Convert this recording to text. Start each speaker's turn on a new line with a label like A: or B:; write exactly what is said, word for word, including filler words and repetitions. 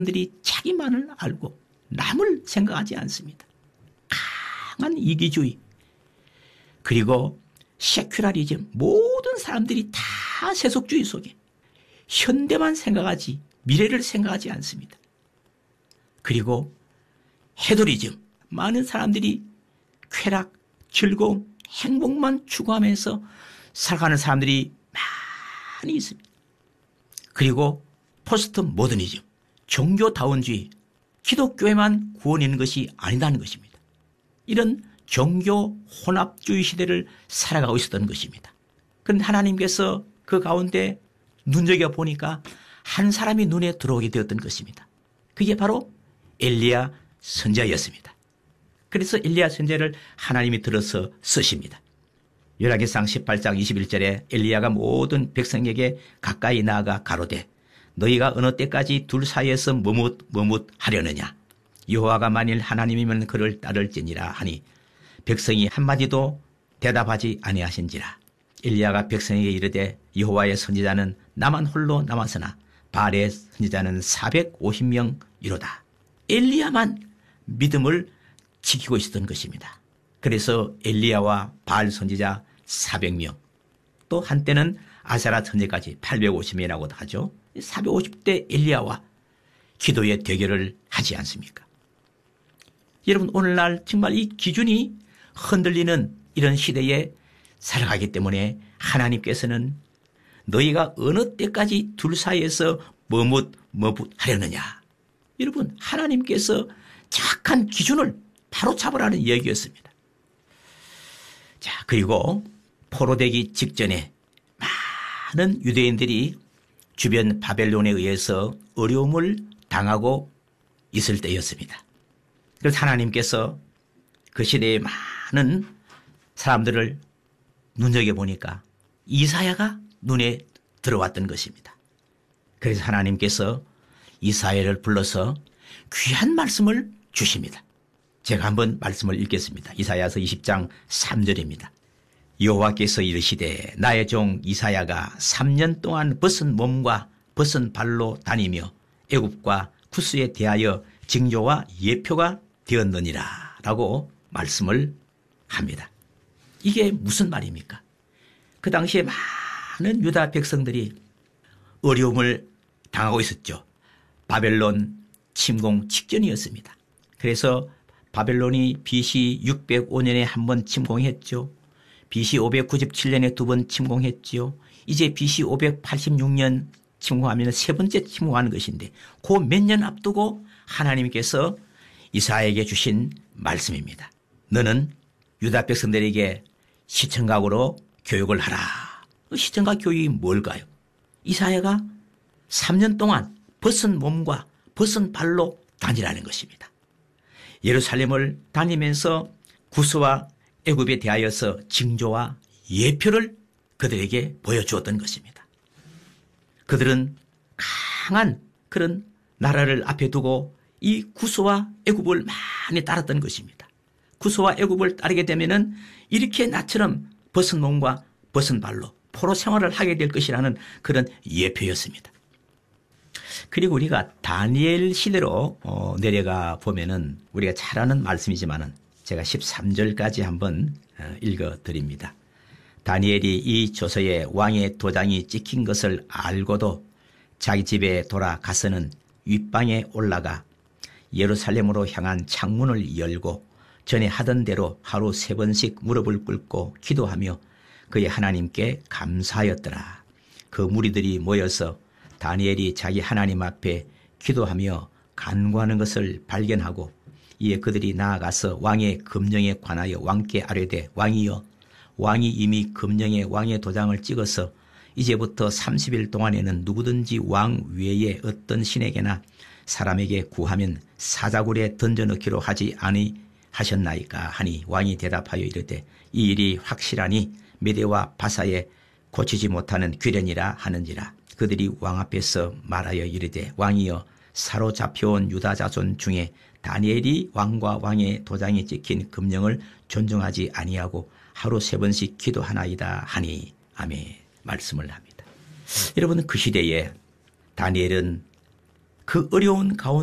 A: 사람들이 자기만을 알고 남을 생각하지 않습니다. 강한 이기주의, 그리고 세큐라리즘, 모든 사람들이 다 세속주의 속에 현대만 생각하지 미래를 생각하지 않습니다. 그리고 헤도리즘, 많은 사람들이 쾌락, 즐거움, 행복만 추구하면서 살아가는 사람들이 많이 있습니다. 그리고 포스트 모더니즘, 종교다원주의, 기독교에만 구원이 있는 것이 아니다는 것입니다. 이런 종교 혼합주의 시대를 살아가고 있었던 것입니다. 그런데 하나님께서 그 가운데 눈여겨보니까 한 사람이 눈에 들어오게 되었던 것입니다. 그게 바로 엘리야 선지자였습니다. 그래서 엘리야 선지자를 하나님이 들어서 쓰십니다. 열왕기상 십팔 장 이십일 절에 엘리야가 모든 백성에게 가까이 나아가 가로되 너희가 어느 때까지 둘 사이에서 머뭇머뭇 하려느냐. 여호와가 만일 하나님이면 그를 따를지니라 하니 백성이 한마디도 대답하지 아니하신지라. 엘리야가 백성에게 이르되 여호와의 선지자는 나만 홀로 남았으나 바알의 선지자는 사백오십 명이로다. 엘리야만 믿음을 지키고 있었던 것입니다. 그래서 엘리야와 바알 선지자 사백 명, 또 한때는 아세라 선지자까지 팔백오십 명이라고도 하죠. 사백오십 대 엘리야와 기도의 대결을 하지 않습니까? 여러분, 오늘날 정말 이 기준이 흔들리는 이런 시대에 살아가기 때문에 하나님께서는 너희가 어느 때까지 둘 사이에서 머뭇머뭇 하려느냐. 여러분, 하나님께서 정확한 기준을 바로 잡으라는 이야기였습니다. 자, 그리고 포로되기 직전에 많은 유대인들이 주변 바벨론에 의해서 어려움을 당하고 있을 때였습니다. 그래서 하나님께서 그 시대에 많은 사람들을 눈여겨보니까 이사야가 눈에 들어왔던 것입니다. 그래서 하나님께서 이사야를 불러서 귀한 말씀을 주십니다. 제가 한번 말씀을 읽겠습니다. 이사야서 이십 장 삼 절입니다. 여호와께서 이르시되 나의 종 이사야가 삼 년 동안 벗은 몸과 벗은 발로 다니며 애굽과 쿠스에 대하여 징조와 예표가 되었느니라 라고 말씀을 합니다. 이게 무슨 말입니까? 그 당시에 많은 유다 백성들이 어려움을 당하고 있었죠. 바벨론 침공 직전이었습니다. 그래서 바벨론이 비씨 육백오 년에 한 번 침공했죠. 비씨 오백구십칠 년에 두 번 침공했죠. 이제 비씨 오백팔십육 년 침공하면 세 번째 침공하는 것인데 그 몇 년 앞두고 하나님께서 이사야에게 주신 말씀입니다. 너는 유다 백성들에게 시청각으로 교육을 하라. 시청각 교육이 뭘까요? 이사야가 삼 년 동안 벗은 몸과 벗은 발로 다니라는 것입니다. 예루살렘을 다니면서 구스와 애굽에 대하여서 징조와 예표를 그들에게 보여주었던 것입니다. 그들은 강한 그런 나라를 앞에 두고 이 구스와 애굽을 많이 따랐던 것입니다. 구스와 애굽을 따르게 되면은 이렇게 나처럼 벗은 몸과 벗은 발로 포로 생활을 하게 될 것이라는 그런 예표였습니다. 그리고 우리가 다니엘 시대로 어, 내려가 보면은 우리가 잘 아는 말씀이지만은 제가 십삼 절까지 한번 어, 읽어드립니다. 다니엘이 이 조서에 왕의 도장이 찍힌 것을 알고도 자기 집에 돌아가서는 윗방에 올라가 예루살렘으로 향한 창문을 열고 전에 하던 대로 하루 세 번씩 무릎을 꿇고 기도하며 그의 하나님께 감사하였더라. 그 무리들이 모여서 다니엘이 자기 하나님 앞에 기도하며 간구하는 것을 발견하고 이에 그들이 나아가서 왕의 금령에 관하여 왕께 아뢰되 왕이여 왕이 이미 금령에 왕의 도장을 찍어서 이제부터 삼십 일 동안에는 누구든지 왕 외에 어떤 신에게나 사람에게 구하면 사자굴에 던져넣기로 하지 아니하셨나이까 하니 왕이 대답하여 이르되 이 일이 확실하니 메대와 바사에 고치지 못하는 귀련이라 하는지라. 그들이 왕 앞에서 말하여 이르되 왕이여 사로잡혀온 유다 자손 중에 다니엘이 왕과 왕의 도장이 찍힌 금령을 존중하지 아니하고 하루 세 번씩 기도하나이다 하니 아멘 말씀을 합니다. 여러분, 그 시대에 다니엘은 그 어려운 가운데